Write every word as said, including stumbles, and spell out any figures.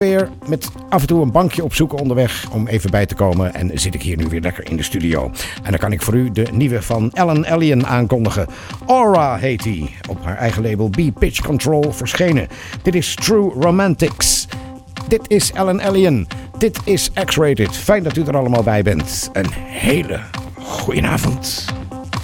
Weer met af en toe een bankje opzoeken onderweg om even bij te komen. En zit ik hier nu weer lekker in de studio. En dan kan ik voor u de nieuwe van Ellen Allien aankondigen. Aura heet die. Op haar eigen label B-Pitch Control verschenen. Dit is True Romantics. Dit is Ellen Allien. Dit is X-Rated. Fijn dat u er allemaal bij bent. Een hele goeie avond.